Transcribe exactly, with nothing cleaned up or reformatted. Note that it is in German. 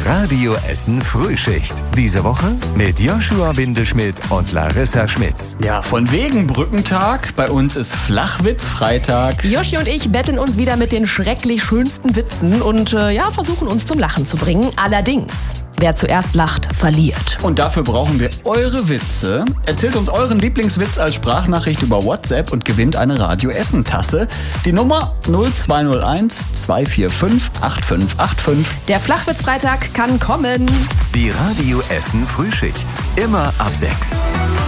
Radio Essen Frühschicht. Diese Woche mit Joshua Windelschmidt und Larissa Schmitz. Ja, von wegen Brückentag. Bei uns ist Flachwitz-Freitag. Joshi und ich betteln uns wieder mit den schrecklich schönsten Witzen und äh, ja, versuchen uns zum Lachen zu bringen. Allerdings, wer zuerst lacht, verliert. Und dafür brauchen wir eure Witze. Erzählt uns euren Lieblingswitz als Sprachnachricht über WhatsApp und gewinnt eine Radio Essen Tasse. Die Nummer null zwei null eins zwei vier fünf acht fünf acht fünf. Der Flachwitz-Freitag kann kommen. Die Radio Essen Frühschicht. Immer ab sechs.